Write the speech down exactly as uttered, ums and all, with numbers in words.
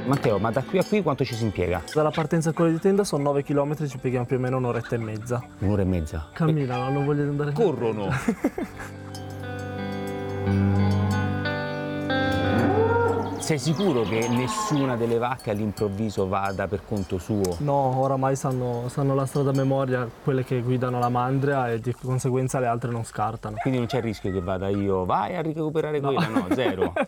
Matteo, ma da qui a qui quanto ci si impiega? Dalla partenza con di tenda sono nove chilometri, ci pieghiamo più o meno un'oretta e mezza. Un'ora e mezza. Camminano, non voglio andare. Corrono. Sei sicuro che nessuna delle vacche all'improvviso vada per conto suo? No, oramai sanno, sanno la strada a memoria, quelle che guidano la mandria, e di conseguenza le altre non scartano. Quindi non c'è il rischio che vada io, vai a recuperare No. quella, no, zero.